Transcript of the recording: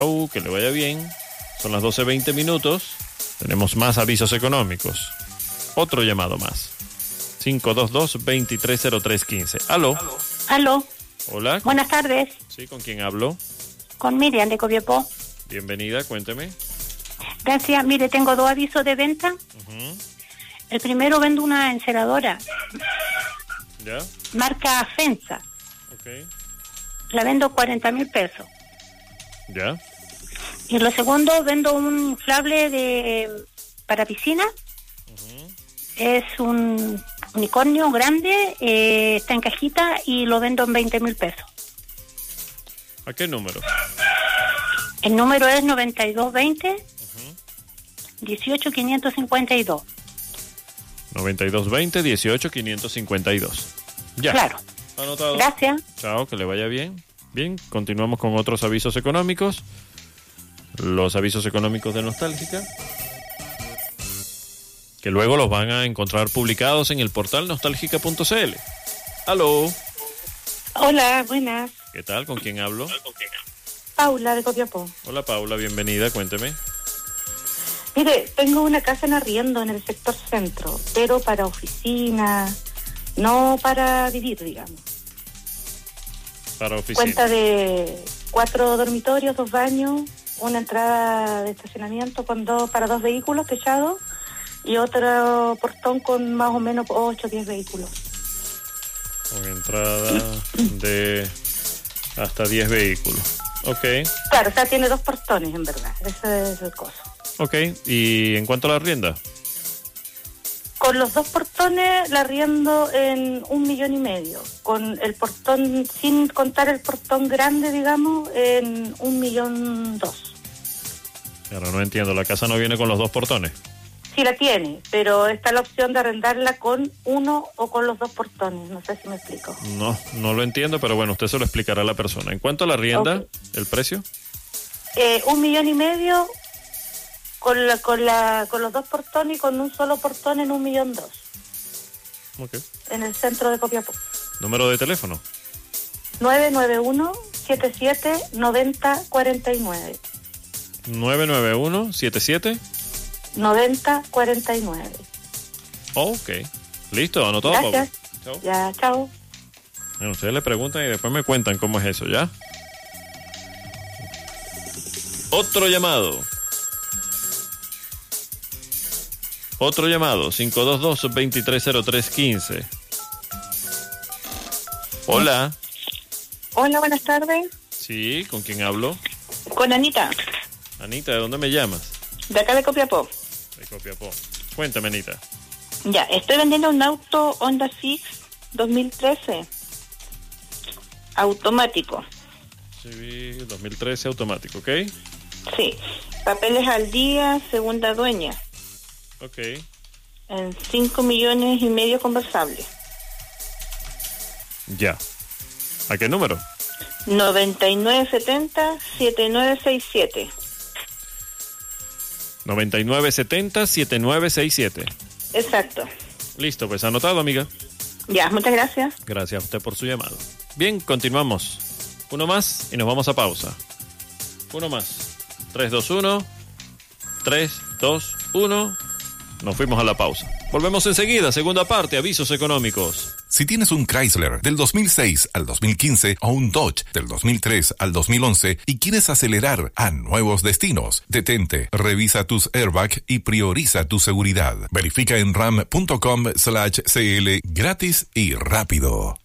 Que le vaya bien. Son las 12:20. Tenemos más avisos económicos. Otro llamado más. 522-230315. ¿Aló? Aló. Hola. Buenas tardes. Sí, ¿con quién hablo? Con Miriam de Copiapó. Bienvenida, cuénteme. Gracias. Mire, tengo 2 avisos de venta. El primero, vendo una enceradora. ¿Ya? Marca Fensa. Ok. La vendo 40,000 pesos. ¿Ya? Y lo segundo, vendo un inflable para piscina. Es un unicornio grande, está en cajita y lo vendo en 20,000 pesos. ¿A qué número? El número es 9220 18552. 9220 18552. Ya. Claro. Anotado. Gracias. Chao, que le vaya bien. Bien, continuamos con otros avisos económicos. Los avisos económicos de Nostálgica, que luego los van a encontrar publicados en el portal nostálgica.cl. Aló. Hola, buenas. ¿Qué tal? ¿Con quién hablo? Paula de Copiapó. Hola Paula, bienvenida, cuénteme. Mire, tengo una casa en arriendo en el sector centro, pero para oficina, no para vivir, digamos. Para oficina. Cuenta de 4 dormitorios, 2 baños, una entrada de estacionamiento para 2 vehículos techados y otro portón con más o menos 8 o 10 vehículos. Con entrada de hasta 10 vehículos. Ok. Claro, o sea, tiene 2 portones en verdad, ese es el coso. Ok, ¿y en cuánto la arrienda? Con los 2 portones la arriendo en 1,5 millones. Con el portón, sin contar el portón grande, digamos, en 1,2 millones. Claro, no entiendo, ¿la casa no viene con los 2 portones? Sí la tiene, pero está la opción de arrendarla con uno o con los 2 portones. No sé si me explico. No lo entiendo, pero bueno, usted se lo explicará a la persona. ¿En cuánto la arrienda? Okay. ¿El precio? 1,5 millones con los 2 portones y con un solo portón en 1,2 millones. Ok. En el centro de Copiapó. ¿Número de teléfono? 991-77-9049. 991-77 9049. Ok. Listo, anotado. Gracias. Chao. Ya, chao. Bueno, ustedes le preguntan y después me cuentan cómo es eso, ¿ya? Otro llamado. 522-230315. Hola. Hola, buenas tardes. Sí, ¿con quién hablo? Con Anita. Anita, ¿de dónde me llamas? De acá de Copiapó. De Copiapó. Cuéntame, Anita. Ya, estoy vendiendo un auto Honda Civic 2013. Automático. Civic 2013 automático, ¿ok? Sí. Papeles al día, segunda dueña. Ok. En 5,5 millones conversable. Ya. ¿A qué número? 9970-7967. 9970-7967. Exacto. Listo, pues anotado, amiga. Ya, muchas gracias. Gracias a usted por su llamado. Bien, continuamos. Uno más y nos vamos a pausa. Uno más. 3-2-1. 3-2-1. Nos fuimos a la pausa. Volvemos enseguida, segunda parte, avisos económicos. Si tienes un Chrysler del 2006 al 2015 o un Dodge del 2003 al 2011 y quieres acelerar a nuevos destinos, detente, revisa tus airbags y prioriza tu seguridad. Verifica en ram.com/cl gratis y rápido.